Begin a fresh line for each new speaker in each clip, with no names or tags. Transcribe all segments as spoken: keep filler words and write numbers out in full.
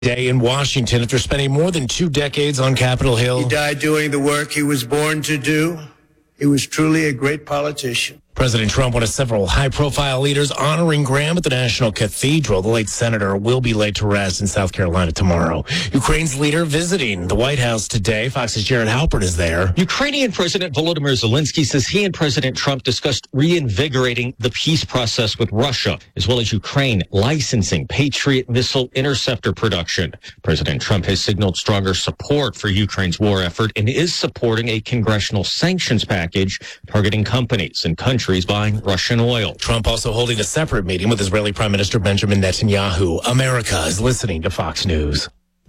Day in Washington after spending more than two decades on Capitol Hill.
He died doing the work he was born to do. He was truly a great politician.
President Trump wanted several high-profile leaders honoring Graham at the National Cathedral. The late senator will be laid to rest in South Carolina tomorrow. Ukraine's leader visiting the White House today. Fox's Jared Halpert is there.
Ukrainian President Volodymyr Zelensky says he and President Trump discussed reinvigorating the peace process with Russia, as well as Ukraine licensing Patriot missile interceptor production. President Trump has signaled stronger support for Ukraine's war effort and is supporting a congressional sanctions package targeting companies and countries buying Russian oil.
Trump also holding a separate meeting with Israeli Prime Minister Benjamin Netanyahu. America is listening to Fox News.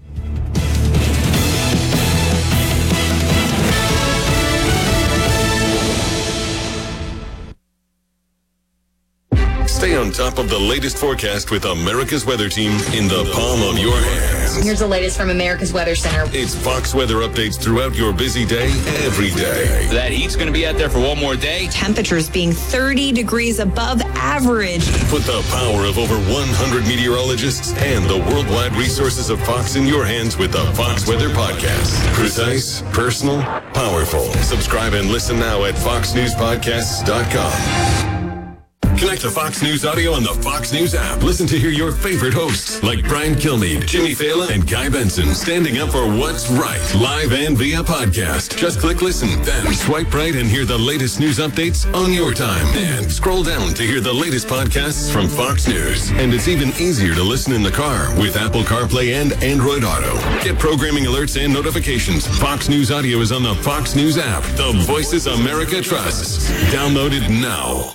Stay on top of the latest forecast with America's Weather Team in the palm of your hands.
Here's the latest from America's Weather Center.
It's Fox weather updates throughout your busy day, every day.
That heat's going to be out there for one more day.
Temperatures being thirty degrees above average.
Put the power of over one hundred meteorologists and the worldwide resources of Fox in your hands with the Fox Weather Podcast. Precise, personal, powerful. Subscribe and listen now at fox news podcasts dot com. Connect to Fox News Audio on the Fox News app. Listen to hear your favorite hosts like Brian Kilmeade, Jimmy Fallon, and Guy Benson standing up for what's right, live and via podcast. Just click listen, then swipe right and hear the latest news updates on your time. And scroll down to hear the latest podcasts from Fox News. And it's even easier to listen in the car with Apple CarPlay and Android Auto. Get programming alerts and notifications. Fox News Audio is on the Fox News app. The voices America trusts. Download it now.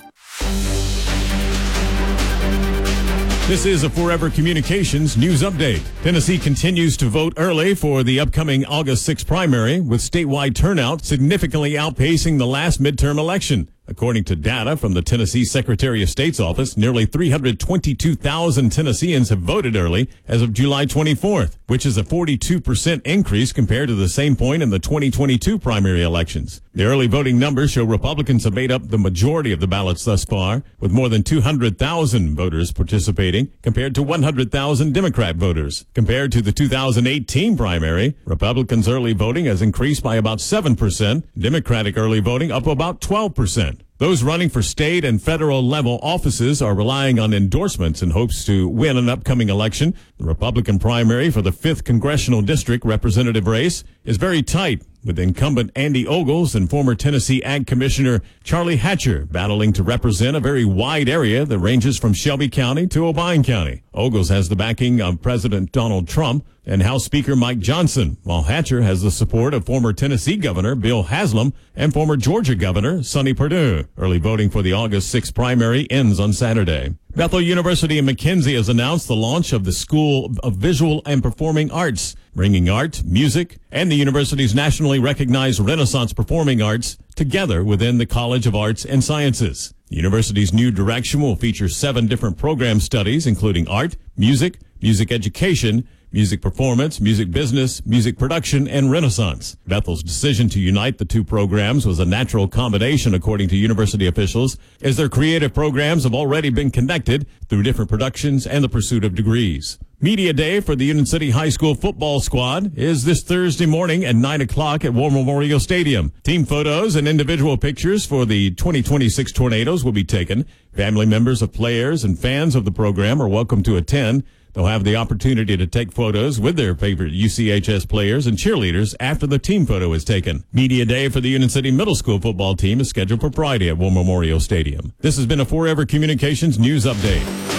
This is a Forever Communications news update. Tennessee continues to vote early for the upcoming August sixth primary, with statewide turnout significantly outpacing the last midterm election. According to data from the Tennessee Secretary of State's office, nearly three hundred twenty-two thousand Tennesseans have voted early as of July twenty-fourth, which is a forty-two percent increase compared to the same point in the twenty twenty-two primary elections. The early voting numbers show Republicans have made up the majority of the ballots thus far, with more than two hundred thousand voters participating compared to one hundred thousand Democrat voters. Compared to the two thousand eighteen primary, Republicans' early voting has increased by about seven percent, Democratic early voting up about twelve percent. Those running for state and federal level offices are relying on endorsements in hopes to win an upcoming election. The Republican primary for the fifth Congressional District representative race is very tight, with incumbent Andy Ogles and former Tennessee Ag Commissioner Charlie Hatcher battling to represent a very wide area that ranges from Shelby County to Obion County. Ogles has the backing of President Donald Trump and House Speaker Mike Johnson, while Hatcher has the support of former Tennessee Governor Bill Haslam and former Georgia Governor Sonny Perdue. Early voting for the August sixth primary ends on Saturday. Bethel University in McKenzie has announced the launch of the School of Visual and Performing Arts, bringing art, music, and the university's nationally recognized Renaissance Performing Arts together within the College of Arts and Sciences. The university's new direction will feature seven different program studies, including art, music, music education, music performance, music business, music production, and Renaissance. Bethel's decision to unite the two programs was a natural combination, according to university officials, as their creative programs have already been connected through different productions and the pursuit of degrees. Media Day for the Union City High School football squad is this Thursday morning at nine o'clock at War Memorial Stadium. Team photos and individual pictures for the twenty twenty-six Tornadoes will be taken. Family members of players and fans of the program are welcome to attend. They'll have the opportunity to take photos with their favorite U C H S players and cheerleaders after the team photo is taken. Media Day for the Union City Middle School football team is scheduled for Friday at War Memorial Stadium. This has been a Forever Communications news update.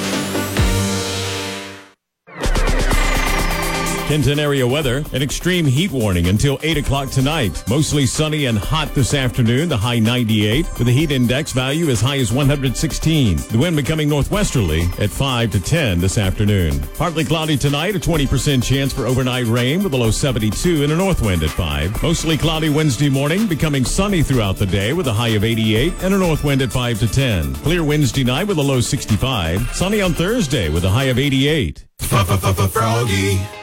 Kenton area weather, an extreme heat warning until eight o'clock tonight. Mostly sunny and hot this afternoon, the high ninety-eight, with the heat index value as high as one hundred sixteen. The wind becoming northwesterly at five to ten this afternoon. Partly cloudy tonight, a twenty percent chance for overnight rain with a low seventy-two and a north wind at five. Mostly cloudy Wednesday morning, becoming sunny throughout the day with a high of eighty-eight and a north wind at five to ten. Clear Wednesday night with a low sixty-five. Sunny on Thursday with a high of eighty-eight.
Froggy.